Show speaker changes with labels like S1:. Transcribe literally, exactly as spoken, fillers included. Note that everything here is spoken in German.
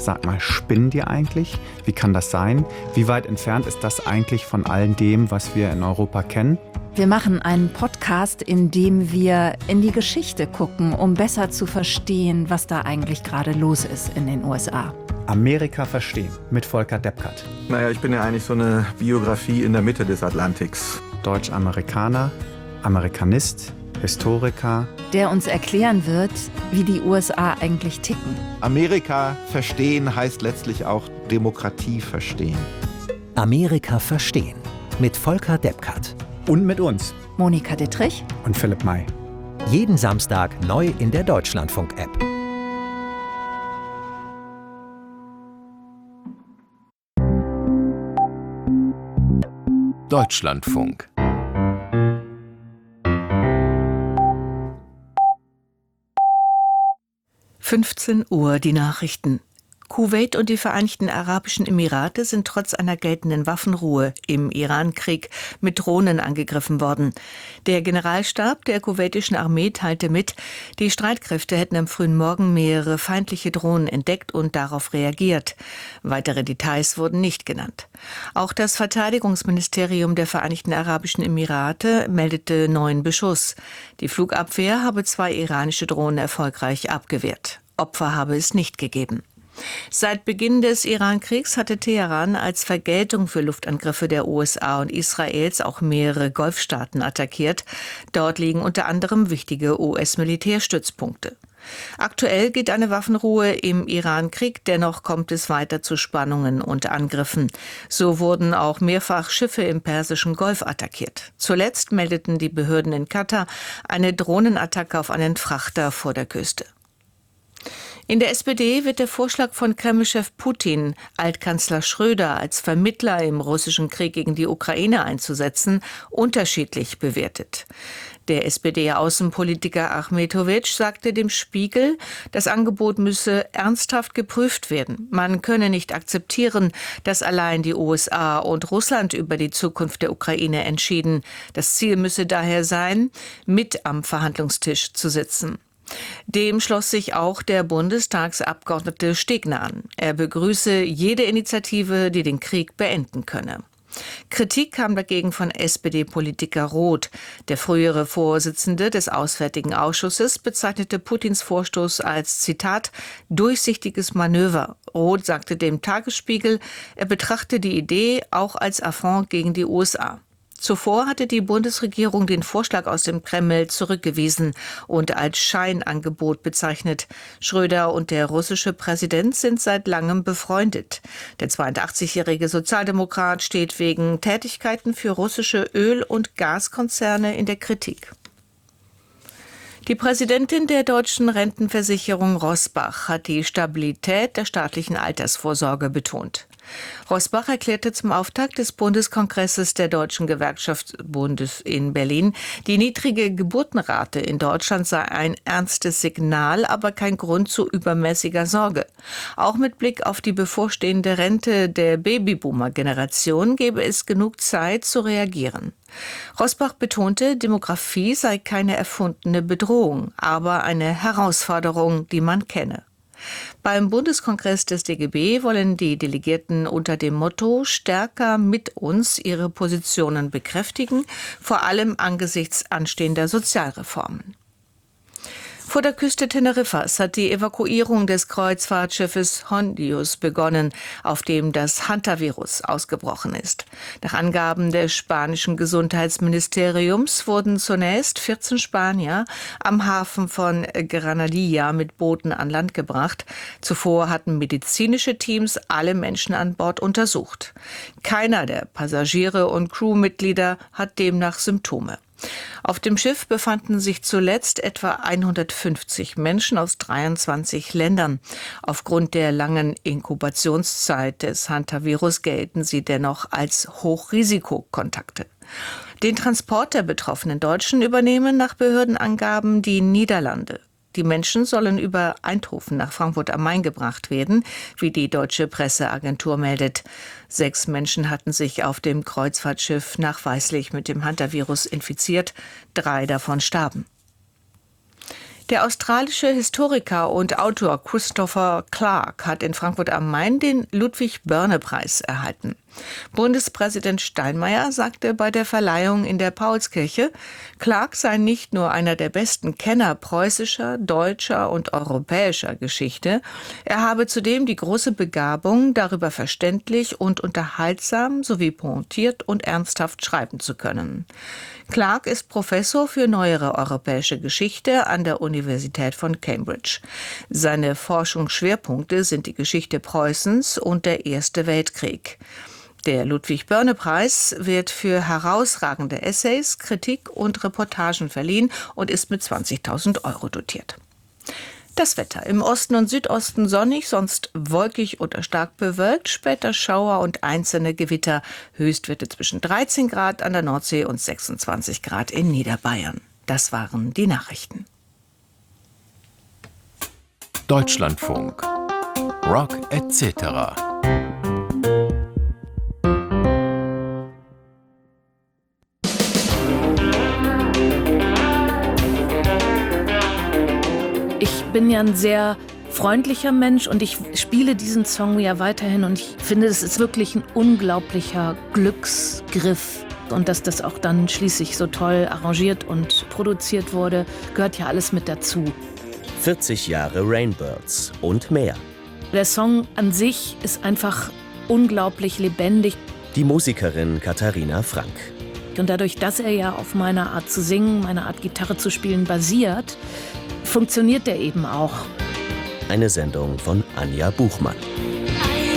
S1: Sag mal, spinnen die eigentlich? Wie kann das sein? Wie weit entfernt ist das eigentlich von all dem, was wir in Europa kennen?
S2: Wir machen einen Podcast, in dem wir in die Geschichte gucken, um besser zu verstehen, was da eigentlich gerade los ist in den U S A.
S1: Amerika verstehen mit Volker Deppkert.
S3: Naja, ich bin ja eigentlich so eine Biografie in der Mitte des Atlantiks.
S1: Deutsch-Amerikaner, Amerikanist, Historiker.
S2: Der uns erklären wird, wie die U S A eigentlich ticken.
S4: Amerika verstehen heißt letztlich auch Demokratie verstehen.
S5: Amerika verstehen mit Volker Deppkert.
S1: Und mit uns.
S2: Monika Dittrich
S1: und Philipp May.
S5: Jeden Samstag neu in der Deutschlandfunk-App.
S6: Deutschlandfunk.
S7: fünfzehn Uhr, die Nachrichten. Kuwait und die Vereinigten Arabischen Emirate sind trotz einer geltenden Waffenruhe im Iran-Krieg mit Drohnen angegriffen worden. Der Generalstab der kuwaitischen Armee teilte mit, die Streitkräfte hätten am frühen Morgen mehrere feindliche Drohnen entdeckt und darauf reagiert. Weitere Details wurden nicht genannt. Auch das Verteidigungsministerium der Vereinigten Arabischen Emirate meldete neuen Beschuss. Die Flugabwehr habe zwei iranische Drohnen erfolgreich abgewehrt. Opfer habe es nicht gegeben. Seit Beginn des Iran-Kriegs hatte Teheran als Vergeltung für Luftangriffe der U S A und Israels auch mehrere Golfstaaten attackiert. Dort liegen unter anderem wichtige U S-Militärstützpunkte. Aktuell geht eine Waffenruhe im Iran-Krieg, dennoch kommt es weiter zu Spannungen und Angriffen. So wurden auch mehrfach Schiffe im Persischen Golf attackiert. Zuletzt meldeten die Behörden in Katar eine Drohnenattacke auf einen Frachter vor der Küste. In der S P D wird der Vorschlag von Kreml-Chef Putin, Altkanzler Schröder als Vermittler im russischen Krieg gegen die Ukraine einzusetzen, unterschiedlich bewertet. Der S P D-Außenpolitiker Achmetowitsch sagte dem Spiegel, das Angebot müsse ernsthaft geprüft werden. Man könne nicht akzeptieren, dass allein die U S A und Russland über die Zukunft der Ukraine entschieden. Das Ziel müsse daher sein, mit am Verhandlungstisch zu sitzen. Dem schloss sich auch der Bundestagsabgeordnete Stegner an. Er begrüße jede Initiative, die den Krieg beenden könne. Kritik kam dagegen von S P D-Politiker Roth. Der frühere Vorsitzende des Auswärtigen Ausschusses bezeichnete Putins Vorstoß als, Zitat, durchsichtiges Manöver. Roth sagte dem Tagesspiegel, er betrachte die Idee auch als Affront gegen die U S A. Zuvor hatte die Bundesregierung den Vorschlag aus dem Kreml zurückgewiesen und als Scheinangebot bezeichnet. Schröder und der russische Präsident sind seit langem befreundet. Der zweiundachtzigjährige Sozialdemokrat steht wegen Tätigkeiten für russische Öl- und Gaskonzerne in der Kritik. Die Präsidentin der deutschen Rentenversicherung Roßbach hat die Stabilität der staatlichen Altersvorsorge betont. Roßbach erklärte zum Auftakt des Bundeskongresses der Deutschen Gewerkschaftsbundes in Berlin, die niedrige Geburtenrate in Deutschland sei ein ernstes Signal, aber kein Grund zu übermäßiger Sorge. Auch mit Blick auf die bevorstehende Rente der Babyboomer-Generation gebe es genug Zeit zu reagieren. Roßbach betonte, Demografie sei keine erfundene Bedrohung, aber eine Herausforderung, die man kenne. Beim Bundeskongress des D G B wollen die Delegierten unter dem Motto »Stärker mit uns« ihre Positionen bekräftigen, vor allem angesichts anstehender Sozialreformen. Vor der Küste Teneriffas hat die Evakuierung des Kreuzfahrtschiffes Hondius begonnen, auf dem das Hantavirus ausgebrochen ist. Nach Angaben des spanischen Gesundheitsministeriums wurden zunächst vierzehn Spanier am Hafen von Granadilla mit Booten an Land gebracht. Zuvor hatten medizinische Teams alle Menschen an Bord untersucht. Keiner der Passagiere und Crewmitglieder hat demnach Symptome. Auf dem Schiff befanden sich zuletzt etwa hundertfünfzig Menschen aus dreiundzwanzig Ländern. Aufgrund der langen Inkubationszeit des Hantavirus gelten sie dennoch als Hochrisikokontakte. Den Transport der betroffenen Deutschen übernehmen nach Behördenangaben die Niederlande. Die Menschen sollen über Eindhoven nach Frankfurt am Main gebracht werden, wie die deutsche Presseagentur meldet. Sechs Menschen hatten sich auf dem Kreuzfahrtschiff nachweislich mit dem Hantavirus infiziert. Drei davon starben. Der australische Historiker und Autor Christopher Clark hat in Frankfurt am Main den Ludwig-Börne-Preis erhalten. Bundespräsident Steinmeier sagte bei der Verleihung in der Paulskirche, Clark sei nicht nur einer der besten Kenner preußischer, deutscher und europäischer Geschichte, er habe zudem die große Begabung, darüber verständlich und unterhaltsam sowie pointiert und ernsthaft schreiben zu können. Clark ist Professor für neuere europäische Geschichte an der Universität von Cambridge. Seine Forschungsschwerpunkte sind die Geschichte Preußens und der Erste Weltkrieg. Der Ludwig-Börne-Preis wird für herausragende Essays, Kritik und Reportagen verliehen und ist mit zwanzigtausend Euro dotiert. Das Wetter. Im Osten und Südosten sonnig, sonst wolkig oder stark bewölkt, später Schauer und einzelne Gewitter. Höchstwerte zwischen dreizehn Grad an der Nordsee und sechsundzwanzig Grad in Niederbayern. Das waren die Nachrichten.
S6: Deutschlandfunk. Rock et cetera.
S8: Ich bin ja ein sehr freundlicher Mensch und ich spiele diesen Song ja weiterhin und ich finde, es ist wirklich ein unglaublicher Glücksgriff. Und dass das auch dann schließlich so toll arrangiert und produziert wurde, gehört ja alles mit dazu.
S9: vierzig Jahre Rainbirds und mehr.
S8: Der Song an sich ist einfach unglaublich lebendig.
S9: Die Musikerin Katharina Frank.
S8: Und dadurch, dass er ja auf meiner Art zu singen, meiner Art Gitarre zu spielen basiert, funktioniert der eben auch.
S9: Eine Sendung von Anja Buchmann.